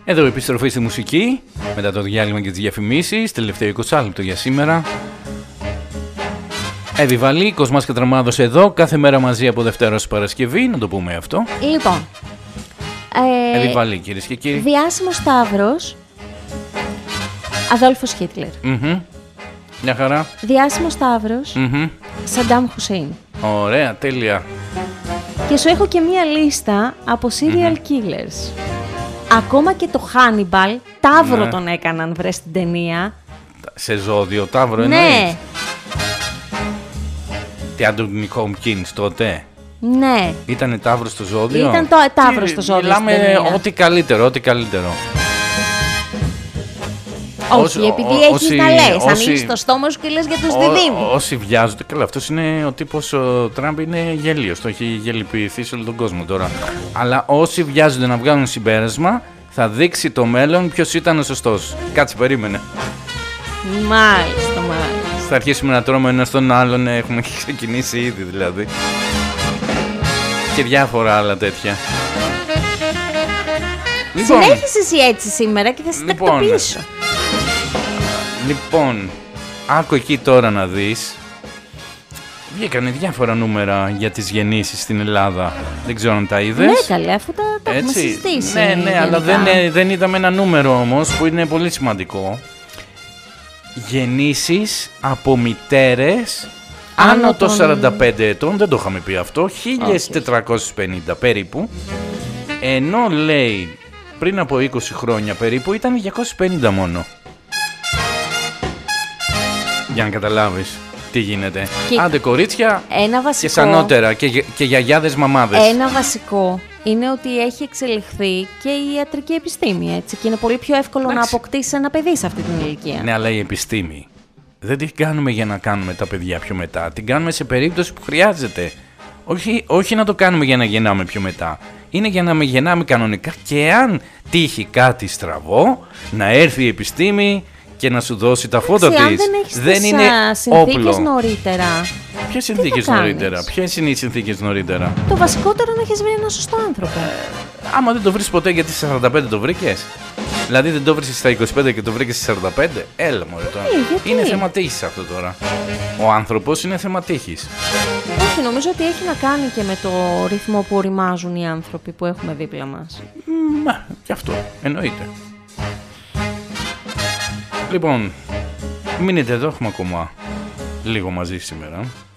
Εδώ επιστροφή στη μουσική, μετά το διάλειμμα και τις διαφημίσεις, τελευταίο 20 λεπτό για σήμερα. Εύη Βαλή, Κοσμάς Κατραμάδος εδώ, κάθε μέρα μαζί από Δευτέρα ως Παρασκευή, να το πούμε αυτό. Λοιπόν, Εύη Βαλή, κυρίες και κύριοι. διάσημος Σταύρος, Αδόλφος Χίτλερ. Μια χαρά. Διάσημος Σταύρος, Σαντάμ Χουσέιν. Ωραία, τέλεια. Και σου έχω και μία λίστα από serial killers. Ακόμα και το Hannibal, Ταύρο τον έκαναν, βρε, στην ταινία. Σε ζώδιο, Ταύρο Ναι, εννοείς. Τι Άντωνι Χόμκινς τότε. ναι. Ήτανε Ταύρο στο ζώδιο. Ήταν το Ταύρο στο ζώδιο στην Μιλάμε ταινία. ό,τι καλύτερο, ό,τι καλύτερο. Όχι, επειδή έχεις να λες, ανοίγεις το στόμα σου και λες για τους διδύμους. Όσοι βιάζονται, καλά, αυτός είναι ο τύπος, ο Τραμπ είναι γελίος, το έχει γελιοποιηθεί σε όλο τον κόσμο τώρα. Αλλά όσοι βιάζονται να βγάλουν συμπέρασμα, θα δείξει το μέλλον ποιος ήταν ο σωστός. Κάτσε, περίμενε. Μάλιστα. Θα αρχίσουμε να τρώμε ένα στον άλλον, έχουμε ξεκινήσει ήδη δηλαδή. Και διάφορα άλλα τέτοια. Συνέχισε εσύ έτσι σήμερα και θα σε τακτοποιήσω. Λοιπόν, άκου εκεί τώρα να δεις. Βγήκανε διάφορα νούμερα για τις γεννήσεις στην Ελλάδα. Δεν ξέρω αν τα είδες. Ναι, καλέ, αφού τα έχουμε συζητήσει. Ναι, αλλά δεν είδαμε ένα νούμερο όμως που είναι πολύ σημαντικό. Γεννήσεις από μητέρες άνω των 45 ετών, δεν το είχαμε πει αυτό, 1450 περίπου. Ενώ λέει πριν από 20 χρόνια περίπου ήταν 250 μόνο. Για να καταλάβεις τι γίνεται. Άντε κορίτσια και σανότερα και γιαγιάδες μαμάδες. Ένα βασικό είναι ότι έχει εξελιχθεί και η ιατρική επιστήμη, έτσι, και είναι πολύ πιο εύκολο να αποκτήσει ένα παιδί σε αυτή την ηλικία. Ναι, αλλά η επιστήμη δεν την κάνουμε για να κάνουμε τα παιδιά πιο μετά. Την κάνουμε σε περίπτωση που χρειάζεται. Όχι να το κάνουμε για να γεννάμε πιο μετά. Είναι για να με γεννάμε κανονικά και αν τύχει κάτι στραβό, να έρθει η επιστήμη και να σου δώσει τα φώτα της. Αν δεν έχεις συνθήκες νωρίτερα. Ποιες συνθήκες νωρίτερα, ποιες είναι οι συνθήκες νωρίτερα? Το βασικότερο είναι να έχεις βρει ένα σωστό άνθρωπο. Άμα δεν το βρεις ποτέ, γιατί στις 45 το βρήκες? Δηλαδή δεν το βρήκες στα 25 και το βρήκες στις 45? Έλα μωρέ τώρα. Είναι θέμα τύχης αυτό τώρα. Ο άνθρωπος είναι θέμα τύχης. Όχι, νομίζω ότι έχει να κάνει και με το ρυθμό που οριμάζουν οι άνθρωποι που έχουμε δίπλα μας. Μα, και αυτό, εννοείται. Λοιπόν, μείνετε εδώ, έχουμε ακόμα λίγο μαζί σήμερα.